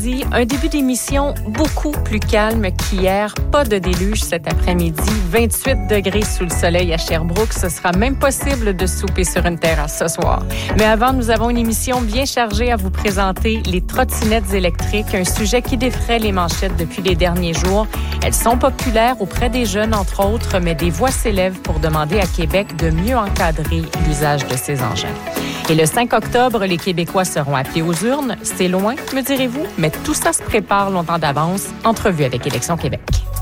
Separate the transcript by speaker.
Speaker 1: Un début d'émission beaucoup plus calme qu'hier. Pas de déluge cet après-midi. 28 degrés sous le soleil à Sherbrooke. Ce sera même possible de souper sur une terrasse ce soir. Mais avant, nous avons une émission bien chargée à vous présenter. Les trottinettes électriques, un sujet qui défraie les manchettes depuis les derniers jours. Elles sont populaires auprès des jeunes, entre autres, mais des voix s'élèvent pour demander à Québec de mieux encadrer l'usage de ces engins. Et le 5 octobre, les Québécois seront appelés aux urnes. C'est loin, me direz-vous, mais tout ça se prépare longtemps d'avance. Entrevue avec Élections Québec.